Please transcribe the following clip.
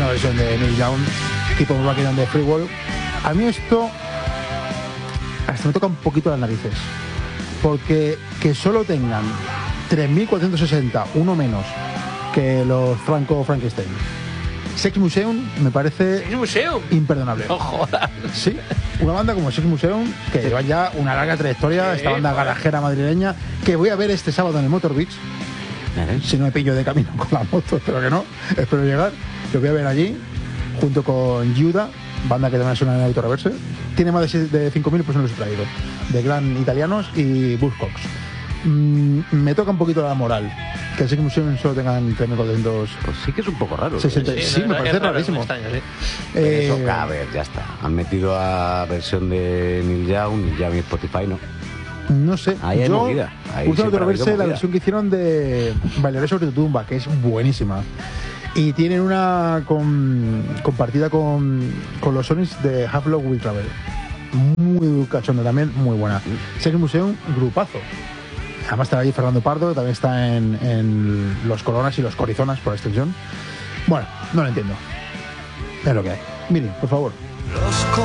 versión de Neil Young, tipo Walking on the Free World. A mí esto hasta me toca un poquito las narices, porque que solo tengan 3.460, uno menos que los Frankenstein. Sex Museum me parece imperdonable. No jodas. Sí, una banda como Sex Museum, que lleva ya una larga trayectoria, esta banda garajera madrileña, que voy a ver este sábado en el Motor Beach. Si no me pillo de camino con la moto, espero que no, espero llegar. Lo voy a ver allí, junto con Juda, banda que también suena en Autoreverse. Tiene más de 5.000, pues no los he traído. De Gran Italianos y Buzzcocks. Me toca un poquito la moral, que el Sex Museum solo tengan 3.400. Pues sí que es un poco raro. Sí, me parece rarísimo. Eso, a ver, ya está. Han metido a versión de Neil Young y Spotify, ¿no? No sé, ahí hay yo movida. puse a verse la versión que hicieron de Bailaré sobre tu tumba, que es buenísima. Y tienen una compartida con los Sonics de Half Love Will Travel. Muy cachonda también, muy buena. Sex Museum, grupazo. Además está ahí Fernando Pardo, también está en los Coronas y los Corizonas, por extensión. Bueno, no lo entiendo. Es lo que hay. Miren, por favor.